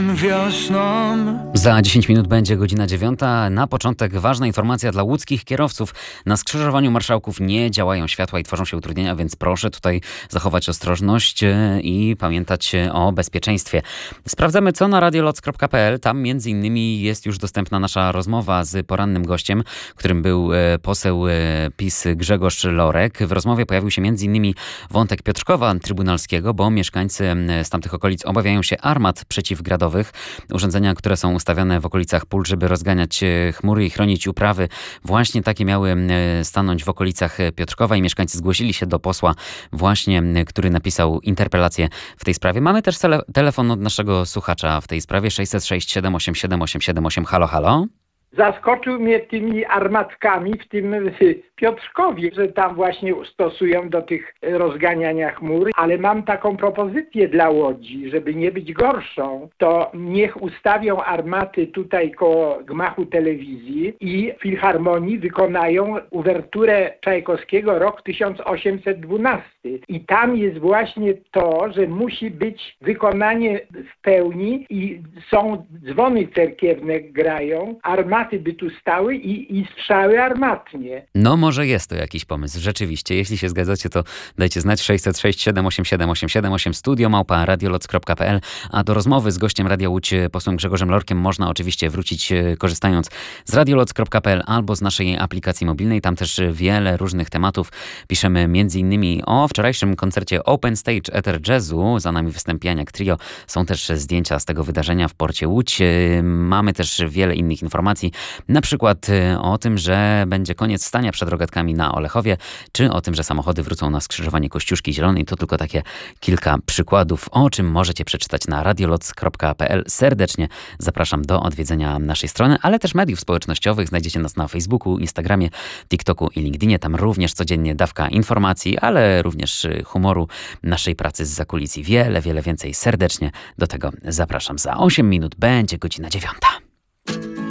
Wiosną. Za 10 minut będzie godzina 9. Na początek ważna informacja dla łódzkich kierowców. Na skrzyżowaniu marszałków nie działają światła i tworzą się utrudnienia, więc proszę tutaj zachować ostrożność i pamiętać o bezpieczeństwie. Sprawdzamy co na radioloc.pl. Tam między innymi jest już dostępna nasza rozmowa z porannym gościem, którym był poseł PiS Grzegorz Lorek. W rozmowie pojawił się między innymi wątek Piotrkowa Trybunalskiego, bo mieszkańcy z tamtych okolic obawiają się armat przeciwgradowych. Urządzenia, które są ustawione w okolicach pól, żeby rozganiać chmury i chronić uprawy. Właśnie takie miały stanąć w okolicach Piotrkowa i mieszkańcy zgłosili się do posła właśnie, który napisał interpelację w tej sprawie. Mamy też telefon od naszego słuchacza w tej sprawie 606 787 878. Halo, halo. Zaskoczył mnie tymi armatkami w tym Piotrkowie, że tam właśnie stosują do tych rozganiania chmur, ale mam taką propozycję dla Łodzi, żeby nie być gorszą, to niech ustawią armaty tutaj koło gmachu telewizji i Filharmonii wykonają uwerturę Czajkowskiego rok 1812. I tam jest właśnie to, że musi być wykonanie w pełni i są dzwony cerkiewne grają, armaty by tu stały i strzały armatnie. No może jest to jakiś pomysł, rzeczywiście. Jeśli się zgadzacie, to dajcie znać 606 787 878 studio@radioloc.pl. A do rozmowy z gościem Radia Łódź, posłem Grzegorzem Lorkiem, można oczywiście wrócić korzystając z radioloc.pl albo z naszej aplikacji mobilnej. Tam też wiele różnych tematów piszemy, m.in. o wczorajszym koncercie Open Stage Ether Jazzu. Za nami występ Janiak Trio. Są też zdjęcia z tego wydarzenia w porcie Łódź. Mamy też wiele innych informacji, na przykład o tym, że będzie koniec stania przed rogatkami na Olechowie, czy o tym, że samochody wrócą na skrzyżowanie Kościuszki Zielonej. To tylko takie kilka przykładów, o czym możecie przeczytać na radioloc.pl. Serdecznie zapraszam do odwiedzenia naszej strony, ale też mediów społecznościowych. Znajdziecie nas na Facebooku, Instagramie, TikToku i LinkedInie. Tam również codziennie dawka informacji, ale również humoru naszej pracy z zakulisy. Wiele więcej. Serdecznie do tego zapraszam. Za 8 minut będzie godzina 9.